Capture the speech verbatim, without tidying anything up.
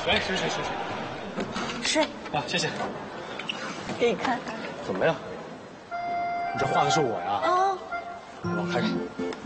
来，睡睡睡睡。 睡啊，谢谢。 给你看。 怎么样？你这画的是我呀？ 哦。 我开始。